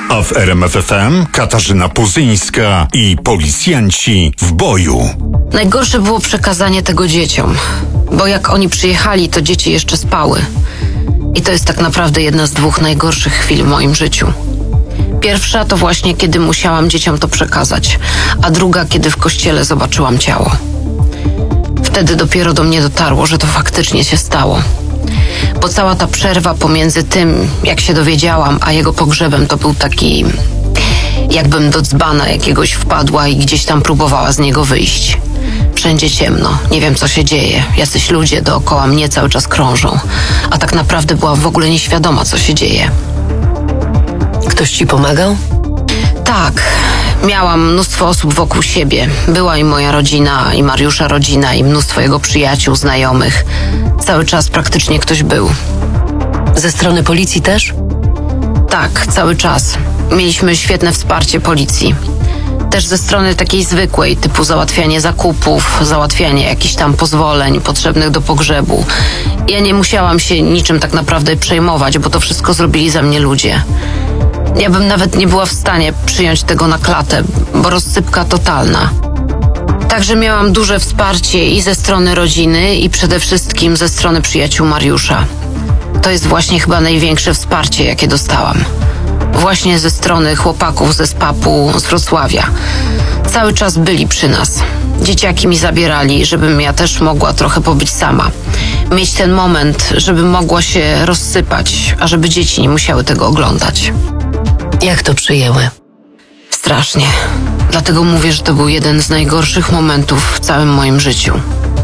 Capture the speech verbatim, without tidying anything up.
A w R M F F M Katarzyna Puzyńska i policjanci w boju. Najgorsze było przekazanie tego dzieciom, bo jak oni przyjechali, to dzieci jeszcze spały. I to jest tak naprawdę jedna z dwóch najgorszych chwil w moim życiu. Pierwsza to właśnie, kiedy musiałam dzieciom to przekazać, a druga, kiedy w kościele zobaczyłam ciało. Wtedy dopiero do mnie dotarło, że to faktycznie się stało. Bo cała ta przerwa pomiędzy tym, jak się dowiedziałam, a jego pogrzebem, to był taki... jakbym do dzbana jakiegoś wpadła i gdzieś tam próbowała z niego wyjść. Wszędzie ciemno, nie wiem co się dzieje, jacyś ludzie dookoła mnie cały czas krążą, a tak naprawdę byłam w ogóle nieświadoma, co się dzieje. Ktoś ci pomagał? Tak, miałam mnóstwo osób wokół siebie. Była i moja rodzina, i Mariusza rodzina, i mnóstwo jego przyjaciół, znajomych. Cały czas praktycznie ktoś był. Ze strony policji też? Tak, cały czas. Mieliśmy świetne wsparcie policji. Też ze strony takiej zwykłej, typu załatwianie zakupów, załatwianie jakichś tam pozwoleń potrzebnych do pogrzebu. Ja nie musiałam się niczym tak naprawdę przejmować, bo to wszystko zrobili za mnie ludzie. Ja bym nawet nie była w stanie przyjąć tego na klatę, bo rozsypka totalna. Także miałam duże wsparcie i ze strony rodziny, i przede wszystkim ze strony przyjaciół Mariusza. To jest właśnie chyba największe wsparcie, jakie dostałam. Właśnie ze strony chłopaków ze spapu z Wrocławia. Cały czas byli przy nas. Dzieciaki mi zabierali, żebym ja też mogła trochę pobyć sama. Mieć ten moment, żebym mogła się rozsypać, a żeby dzieci nie musiały tego oglądać. Jak to przyjęły? Strasznie. Dlatego mówię, że to był jeden z najgorszych momentów w całym moim życiu.